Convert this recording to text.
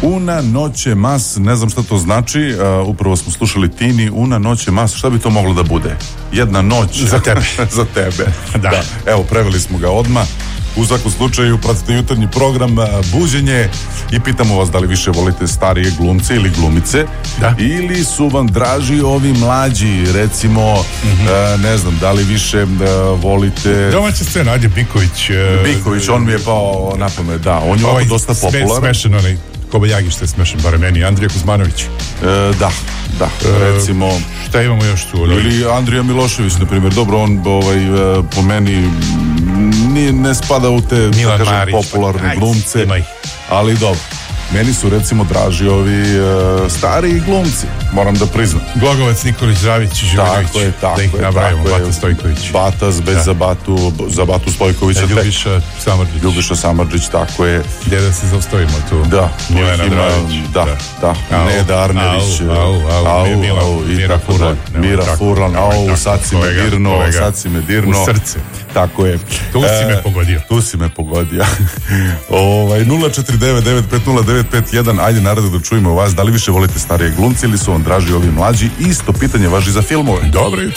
Una noće mas, ne znam šta to znači, upravo smo slušali Tini, una noće mas, šta bi to moglo da bude? Jedna noć za tebe. Za tebe. Da. Evo, preveli smo ga odmah. U svakom slučaju pratite jutarnji program Buđenje i pitamo vas da li više volite starije glumce ili glumice, ili su vam draži ovi mlađi, recimo ne znam, da li više volite domaća scena, ajde Biković, on mi je pao na pamet, da, on je ovako dosta popularan. Smešan onaj Kobajagi što je smešan, barem meni, Andrija Kuzmanović. Da, recimo šta imamo još tu? Ili Andrija Milošević, na primjer. Dobro, on po meni ne spada u te, da kažem, popularne glumce, ali dobro. Meni su recimo draži ovi stariji glumci, moram da priznam. Glogovac, Nikolić, Zdravić i Živinović. Tako da ih nabrajamo, Bata Stojković. Bata, za Batu Stojkovića. Ljubiša Samardžić, tako je. Gdje da se zaustavimo tu? Da. Milena Dravić. Da. Neda Arnerić. Mira Furlan. Sad si me dirno. U srce. Tako je. Tu si me pogodio. 049-950-951. Ajde, narode, da čujemo vas. Da li više volite starije glumci ili su vam draži ovi mlađi? Isto pitanje važi za filmove. Dobro.